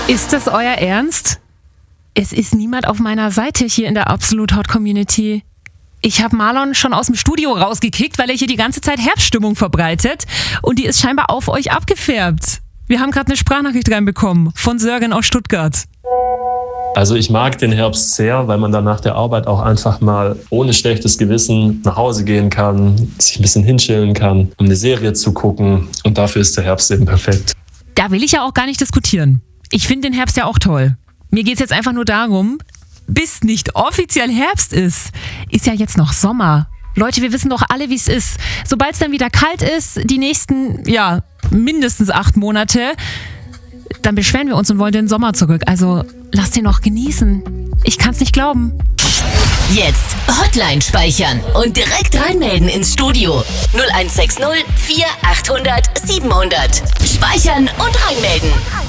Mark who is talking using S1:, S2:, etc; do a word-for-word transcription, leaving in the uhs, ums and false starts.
S1: Ist das euer Ernst? Es ist niemand auf meiner Seite hier in der Absolut Hot Community. Ich habe Marlon schon aus dem Studio rausgekickt, weil er hier die ganze Zeit Herbststimmung verbreitet und die ist scheinbar auf euch abgefärbt. Wir haben gerade eine Sprachnachricht reinbekommen von Sörgen aus Stuttgart.
S2: Also ich mag den Herbst sehr, weil man dann nach der Arbeit auch einfach mal ohne schlechtes Gewissen nach Hause gehen kann, sich ein bisschen hinchillen kann, um eine Serie zu gucken und dafür ist der Herbst eben perfekt.
S1: Da will ich ja auch gar nicht diskutieren. Ich finde den Herbst ja auch toll. Mir geht es jetzt einfach nur darum, bis nicht offiziell Herbst ist, ist ja jetzt noch Sommer. Leute, wir wissen doch alle, wie es ist. Sobald es dann wieder kalt ist, die nächsten, ja, mindestens acht Monate, dann beschweren wir uns und wollen den Sommer zurück. Also lasst ihn noch genießen. Ich kann's nicht glauben.
S3: Jetzt Hotline speichern und direkt reinmelden ins Studio. null eins sechs null vier achthundert siebenhundert. Speichern und reinmelden.